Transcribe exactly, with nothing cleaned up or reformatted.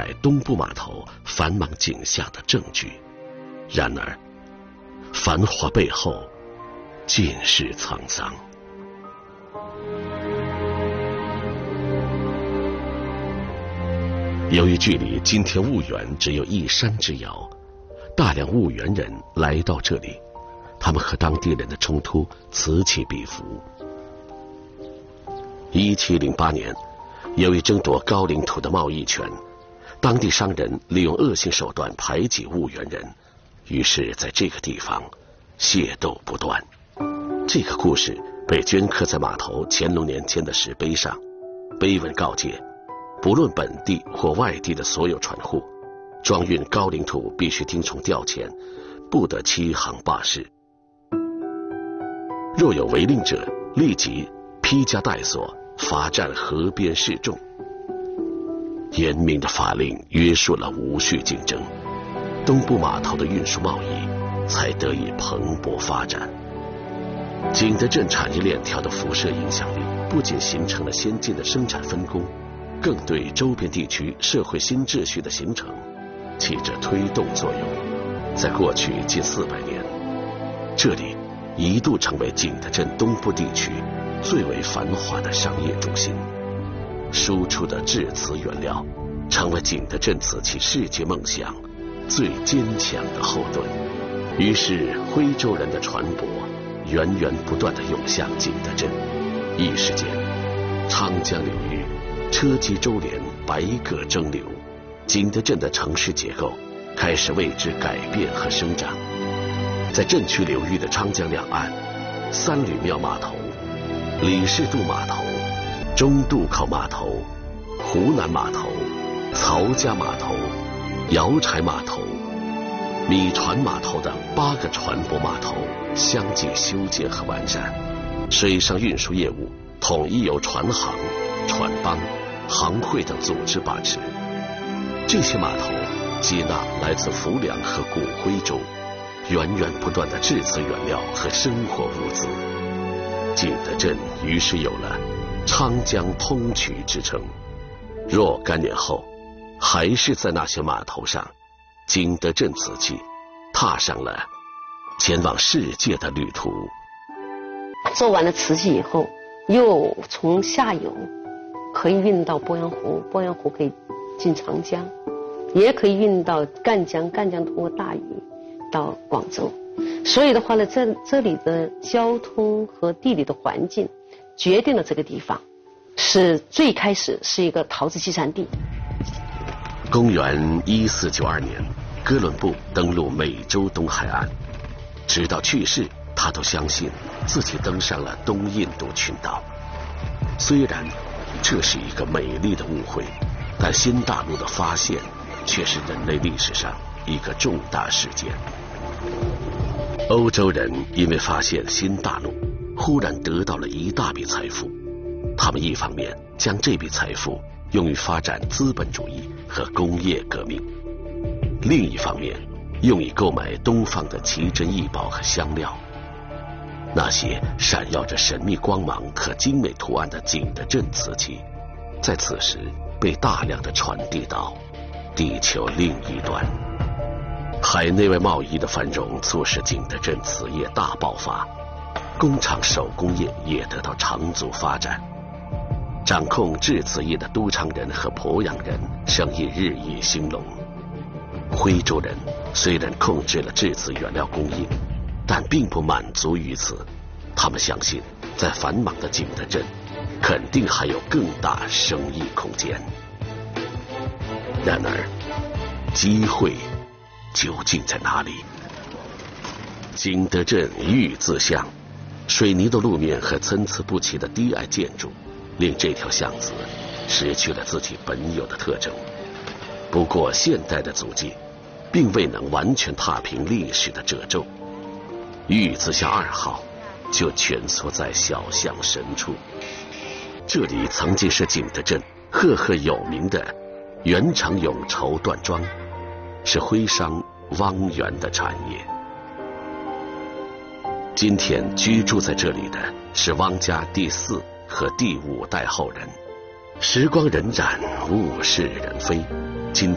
载东部码头繁忙景象的证据。然而，繁华背后尽是沧桑。由于距离今天婺源只有一山之遥，大量婺源人来到这里，他们和当地人的冲突此起彼伏。一七零八年，由于争夺高岭土的贸易权，当地商人利用恶性手段排挤婺源人，于是在这个地方械斗不断。这个故事被镌刻在码头乾隆年间的石碑上，碑文告诫，不论本地或外地的所有船户，装运高岭土必须听从调遣，不得欺行霸市。若有违令者，立即披枷带锁，罚站河边示众。严明的法令约束了无序竞争，东部码头的运输贸易才得以蓬勃发展。景德镇产业链条的辐射影响力不仅形成了先进的生产分工，更对周边地区社会新秩序的形成起着推动作用。在过去近四百年，这里一度成为景德镇东部地区最为繁华的商业中心，输出的制瓷原料成为景德镇瓷器世界梦想最坚强的后盾。于是徽州人的船舶源源不断地涌向景德镇，一时间长江流域车机周连，百舸争流，景德镇的城市结构开始为之改变和生长。在镇区流域的长江两岸，三吕庙码头、李氏渡码头、中渡口码头、湖南码头、曹家码头、瑶柴码头、米船码头等八个船舶码头相继修建和完善，水上运输业务统一由船行、船帮、行会等组织把持。这些码头接纳来自浮梁和古徽州源源不断的制瓷原料和生活物资，景德镇于是有了长江通衢之称。若干年后，还是在那些码头上，景德镇瓷器踏上了前往世界的旅途。 做完了瓷器以后，又从下游可以运到鄱阳湖，鄱阳湖可以进长江，也可以运到赣江，赣江通过大禹到广州。所以的话呢，这这里的交通和地理的环境决定了这个地方是最开始是一个陶瓷集散地。 公元一四九二年，哥伦布登陆美洲东海岸，直到去世，他都相信自己登上了东印度群岛。虽然这是一个美丽的误会，但新大陆的发现却是人类历史上一个重大事件。欧洲人因为发现新大陆，忽然得到了一大笔财富，他们一方面将这笔财富用于发展资本主义和工业革命，另一方面用以购买东方的奇珍异宝和香料。那些闪耀着神秘光芒和精美图案的景德镇瓷器，在此时被大量的传递到地球另一端。海内外贸易的繁荣促使景德镇瓷业大爆发，工厂手工业也得到长足发展。掌控制瓷业的都昌人和鄱阳人生意日益兴隆。徽州人虽然控制了制瓷原料供应，但并不满足于此，他们相信在繁忙的景德镇肯定还有更大生意空间。然而机会究竟在哪里？景德镇玉字巷，水泥的路面和参差不齐的低矮建筑令这条巷子失去了自己本有的特征。不过现代的足迹并未能完全踏平历史的褶皱，玉字巷二号就蜷缩在小巷深处。这里曾经是景德镇赫赫有名的元长永绸缎庄，是徽商汪源的产业。今天居住在这里的是汪家第四和第五代后人。时光荏苒，物是人非，今天